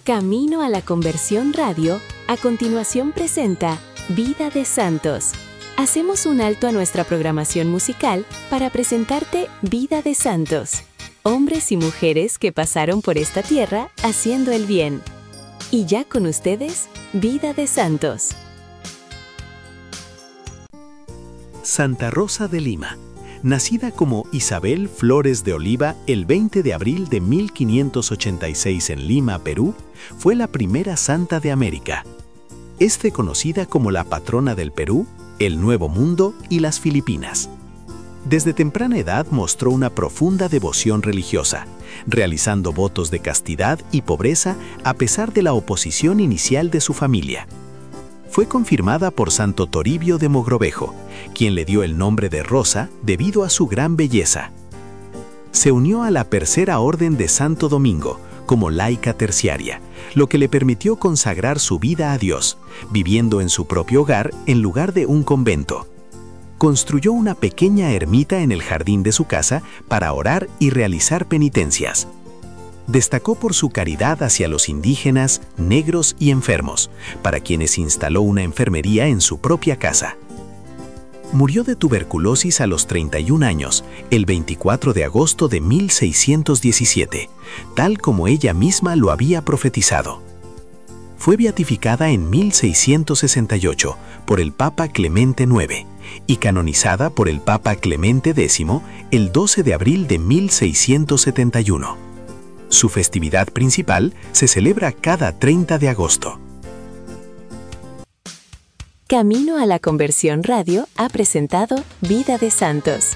Camino a la Conversión Radio, a continuación presenta Vida de Santos. Hacemos un alto a nuestra programación musical para presentarte Vida de Santos, hombres y mujeres que pasaron por esta tierra haciendo el bien. Y ya con ustedes, Vida de Santos. Santa Rosa de Lima, nacida como Isabel Flores de Oliva el 20 de abril de 1586 en Lima, Perú, fue la primera santa de América. Es reconocida como la patrona del Perú, el Nuevo Mundo y las Filipinas. Desde temprana edad mostró una profunda devoción religiosa, realizando votos de castidad y pobreza a pesar de la oposición inicial de su familia. Fue confirmada por Santo Toribio de Mogrovejo, quien le dio el nombre de Rosa debido a su gran belleza. Se unió a la Tercera Orden de Santo Domingo como laica terciaria, lo que le permitió consagrar su vida a Dios, viviendo en su propio hogar en lugar de un convento. Construyó una pequeña ermita en el jardín de su casa para orar y realizar penitencias. Destacó por su caridad hacia los indígenas, negros y enfermos, para quienes instaló una enfermería en su propia casa. Murió de tuberculosis a los 31 años, el 24 de agosto de 1617, tal como ella misma lo había profetizado. Fue beatificada en 1668 por el Papa Clemente IX y canonizada por el Papa Clemente X el 12 de abril de 1671. Su festividad principal se celebra cada 30 de agosto. Camino a la Conversión Radio ha presentado Vida de Santos.